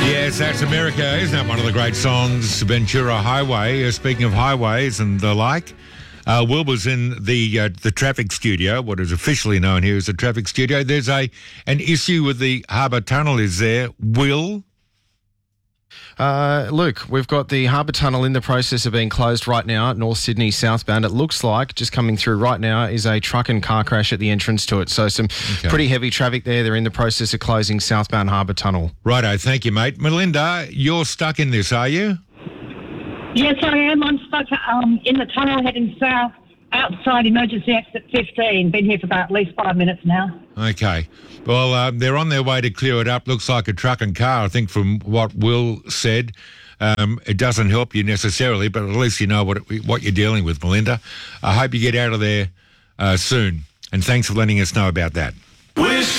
Yes, that's America. Isn't that one of the great songs, Ventura Highway? Speaking of highways and the like, Will was in the traffic studio, what is officially known here as the traffic studio. There's an issue with the Harbour Tunnel, is there, Will? Luke, we've got the Harbour Tunnel in the process of being closed right now at North Sydney southbound. It looks like just coming through right now is a truck and car crash at the entrance to it. So some pretty heavy traffic there. They're in the process of closing southbound Harbour Tunnel. Righto, thank you, mate. Melinda, you're stuck in this, are you? Yes, I am. I'm stuck in the tunnel heading south outside emergency exit 15. Been here for about at least 5 minutes now. Okay. Well, they're on their way to clear it up. Looks like a truck and car, I think, from what Will said. It doesn't help you necessarily, but at least you know what you're dealing with, Melinda. I hope you get out of there soon. And thanks for letting us know about that.